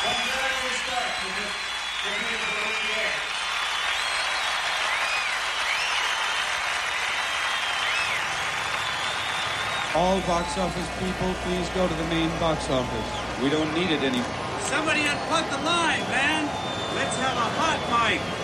All box office people, please go to the main box office. We don't need it anymore. Somebody unplug the line, man. Let's have a hot mic.